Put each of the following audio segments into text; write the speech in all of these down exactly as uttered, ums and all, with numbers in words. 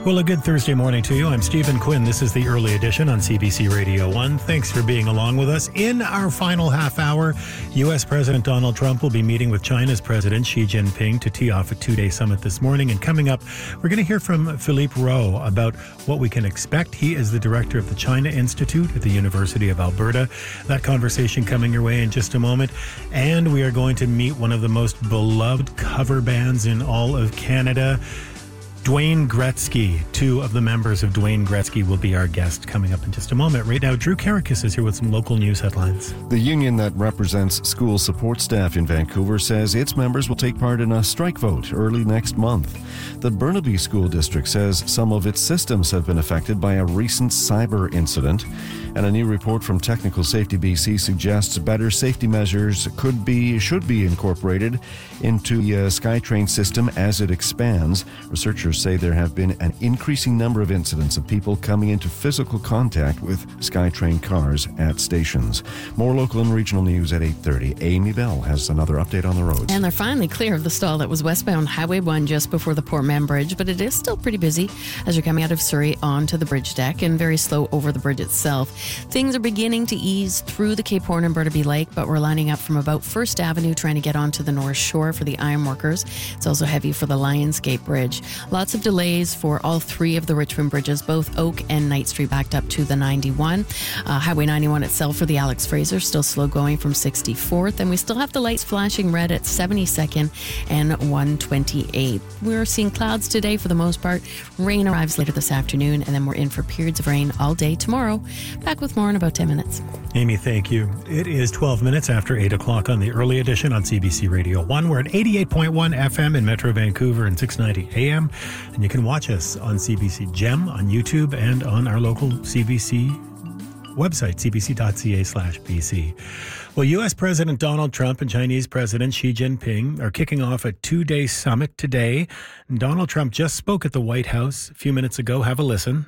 Well, a good Thursday morning to you. I'm Stephen Quinn. This is the Early Edition on C B C Radio one. Thanks for being along with us. In our final half hour, U S. President Donald Trump will be meeting with China's President Xi Jinping to tee off a two-day summit this morning. And coming up, we're going to hear from Philippe Rowe about what we can expect. He is the director of the China Institute at the University of Alberta. That conversation coming your way in just a moment. And we are going to meet one of the most beloved cover bands in all of Canada, Dwayne Gretzky. Two of the members of Dwayne Gretzky will be our guest coming up in just a moment. Right now, Drew Karakis is here with some local news headlines. The union that represents school support staff in Vancouver says its members will take part in a strike vote early next month. The Burnaby School District says some of its systems have been affected by a recent cyber incident. And a new report from Technical Safety B C suggests better safety measures could be, should be incorporated into the uh, SkyTrain system as it expands. Researchers say there have been an increasing number of incidents of people coming into physical contact with SkyTrain cars at stations. More local and regional news at eight thirty. Amy Bell has another update on the roads. And they're finally clear of the stall that was westbound Highway one just before the Port Mann Bridge, but it is still pretty busy as you're coming out of Surrey onto the bridge deck and very slow over the bridge itself. Things are beginning to ease through the Cape Horn and Burnaby Lake, but we're lining up from about First Avenue trying to get onto the North Shore for the ironworkers. It's also heavy for the Lionsgate Bridge. Lots of delays for all three of the Richmond bridges, both Oak and Knight Street backed up to the ninety-one. Uh, Highway ninety-one itself for the Alex Fraser still slow going from sixty-fourth, and we still have the lights flashing red at seventy-second and one twenty-eight. We're seeing clouds today for the most part. Rain arrives later this afternoon, and then we're in for periods of rain all day tomorrow. Back with more in about ten minutes. Amy, thank you. It is twelve minutes after eight o'clock on the Early Edition on C B C Radio one. We're at eighty-eight point one F M in Metro Vancouver and six ninety A M. And you can watch us on C B C Gem, on YouTube, and on our local C B C website, cbc.ca slash BC. Well, U S. President Donald Trump and Chinese President Xi Jinping are kicking off a two-day summit today. And Donald Trump just spoke at the White House a few minutes ago. Have a listen.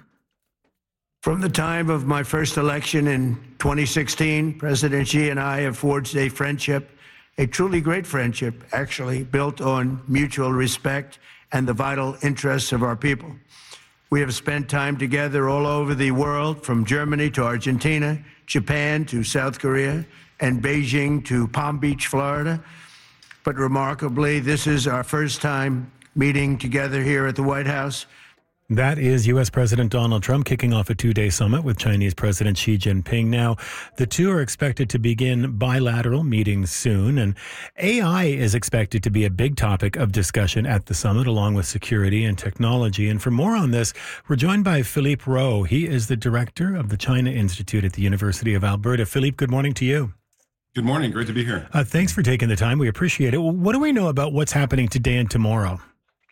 From the time of my first election in twenty sixteen, President Xi and I have forged a friendship, a truly great friendship, actually, built on mutual respect and the vital interests of our people. We have spent time together all over the world, from Germany to Argentina, Japan to South Korea, and Beijing to Palm Beach, Florida. But remarkably, this is our first time meeting together here at the White House. That is U S. President Donald Trump kicking off a two-day summit with Chinese President Xi Jinping. Now, the two are expected to begin bilateral meetings soon, and A I is expected to be a big topic of discussion at the summit, along with security and technology. And for more on this, we're joined by Philippe Rowe. He is the director of the China Institute at the University of Alberta. Philippe, good morning to you. Good morning. Great to be here. Uh, thanks for taking the time. We appreciate it. What do we know about what's happening today and tomorrow?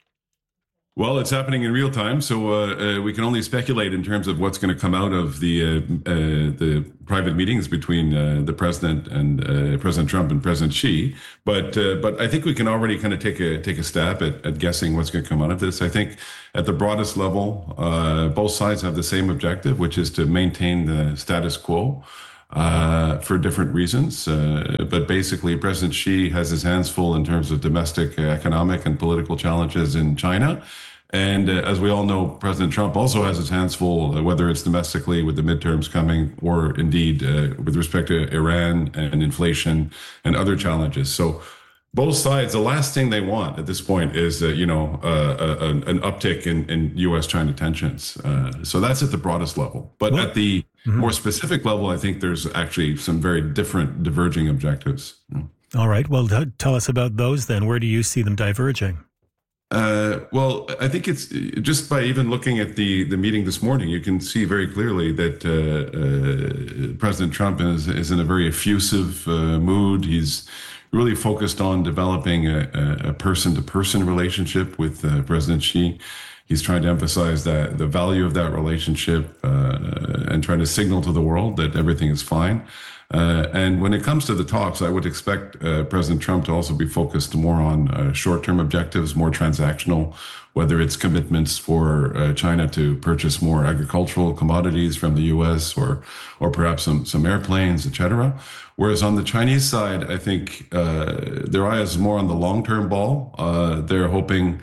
Well, it's happening in real time, so uh, uh, we can only speculate in terms of what's going to come out of the uh, uh, the private meetings between uh, the president and uh, President Trump and President Xi. But uh, but I think we can already kind of take a take a stab at, at guessing what's going to come out of this. I think at the broadest level, uh, both sides have the same objective, which is to maintain the status quo. Uh, for different reasons. Uh, but basically, President Xi has his hands full in terms of domestic, uh, economic, and political challenges in China. And uh, as we all know, President Trump also has his hands full, uh, whether it's domestically with the midterms coming or indeed uh, with respect to Iran and inflation and other challenges. So both sides, the last thing they want at this point is, uh, you know, uh, a, an uptick in, in U S China tensions. Uh, so that's at the broadest level. But well, at the mm-hmm. more specific level, I think there's actually some very different diverging objectives. All right. Well, t- tell us about those then. Where do you see them diverging? Uh, well, I think it's just by even looking at the, the meeting this morning, you can see very clearly that uh, uh, President Trump is, is in a very effusive uh, mood. He's really focused on developing a, a person-to-person relationship with uh, President Xi. He's trying to emphasize that the value of that relationship uh, and trying to signal to the world that everything is fine. Uh, and when it comes to the talks, I would expect uh, President Trump to also be focused more on uh, short-term objectives, more transactional, whether it's commitments for uh, China to purchase more agricultural commodities from the U S or or perhaps some, some airplanes, et cetera. Whereas on the Chinese side, I think uh, their eye is more on the long-term ball. Uh, they're hoping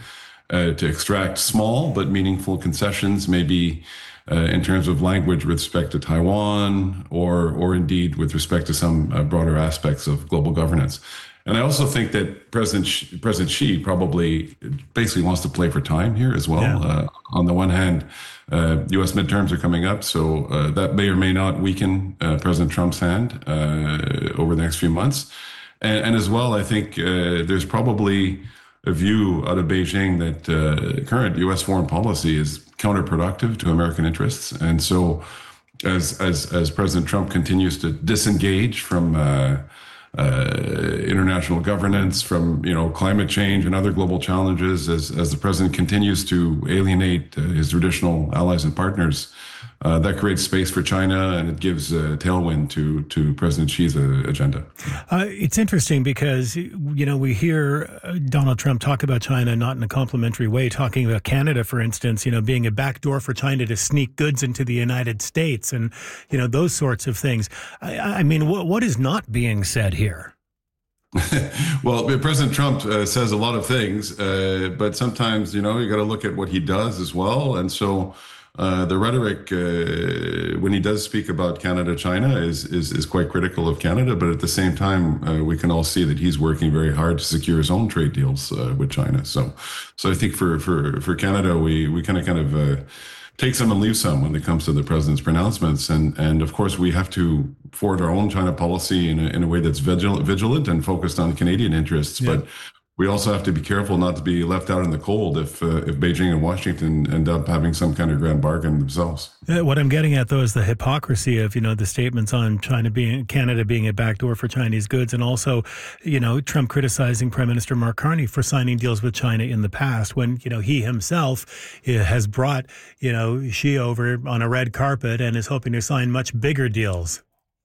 uh, to extract small but meaningful concessions, maybe uh, in terms of language with respect to Taiwan, or or indeed with respect to some uh, broader aspects of global governance. And I also think that President Xi, President Xi probably basically wants to play for time here as well. Yeah. Uh, on the one hand, uh, U S midterms are coming up, so uh, that may or may not weaken uh, President Trump's hand uh, over the next few months. And, and as well, I think uh, there's probably a view out of Beijing that uh, current U S foreign policy is counterproductive to American interests. And so as as as President Trump continues to disengage from uh, Uh, international governance, from you know climate change and other global challenges, as as the president continues to alienate uh, his traditional allies and partners, uh, that creates space for China, and it gives a tailwind to to President Xi's uh, agenda. Uh, it's interesting because you know we hear Donald Trump talk about China not in a complimentary way, talking about Canada, for instance, you know being a backdoor for China to sneak goods into the United States, and you know those sorts of things. I, I mean, what what is not being said here? Here. Well, President Trump uh, says a lot of things, uh, but sometimes, you know, you got to look at what he does as well. And so uh, the rhetoric, uh, when he does speak about Canada, China, is, is is quite critical of Canada. But at the same time, uh, we can all see that he's working very hard to secure his own trade deals uh, with China. So so I think for for, for Canada, we, we kind of kind of uh, take some and leave some when it comes to the president's pronouncements. And, and of course, we have to forward our own China policy in a, in a way that's vigilant, vigilant and focused on Canadian interests. Yeah. But we also have to be careful not to be left out in the cold if uh, if Beijing and Washington end up having some kind of grand bargain themselves. Yeah, what I'm getting at, though, is the hypocrisy of, you know, the statements on China being, Canada being a backdoor for Chinese goods, and also, you know, Trump criticizing Prime Minister Mark Carney for signing deals with China in the past when, you know, he himself has brought, you know, Xi over on a red carpet and is hoping to sign much bigger deals.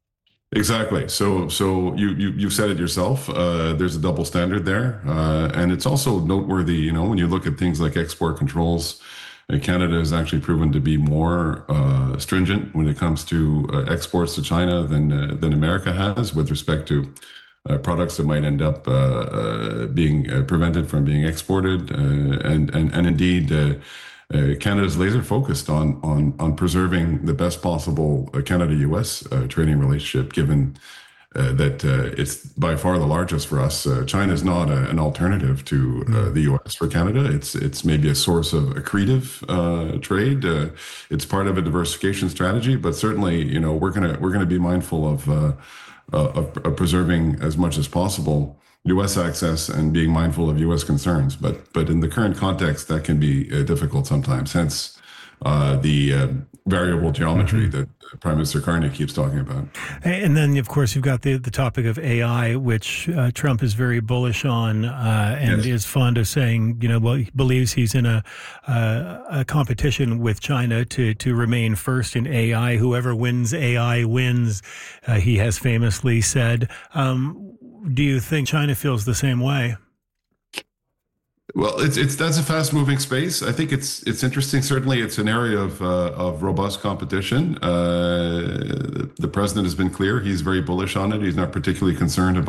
Exactly. So, so you you you said it yourself. Uh, there's a double standard there, uh, and it's also noteworthy. You know, when you look at things like export controls, uh, Canada has actually proven to be more uh, stringent when it comes to uh, exports to China than uh, than America has with respect to uh, products that might end up uh, uh, being uh, prevented from being exported, uh, and and and indeed. Uh, Uh, Canada is laser focused on on on preserving the best possible uh, Canada-U S uh, trading relationship, given uh, that uh, it's by far the largest for us. Uh, China is not a, an alternative to uh, the U S for Canada. It's it's maybe a source of accretive uh, trade. Uh, it's part of a diversification strategy, but certainly, you know, we're gonna we're gonna be mindful of uh, uh, of, of preserving as much as possible U S access and being mindful of U S concerns, but but in the current context, that can be uh, difficult sometimes. Hence, uh, the uh, variable geometry mm-hmm. that Prime Minister Carney keeps talking about. And then, of course, you've got the the topic of A I, which uh, Trump is very bullish on, uh, and yes. is fond of saying, you know, well, he believes he's in a uh, a competition with China to to remain first in A I. Whoever wins A I wins, uh, he has famously said. Um, Do you think China feels the same way? Well, it's it's that's a fast-moving space. I think it's it's interesting. Certainly, it's an area of uh, of robust competition. Uh, the president has been clear; he's very bullish on it. He's not particularly concerned about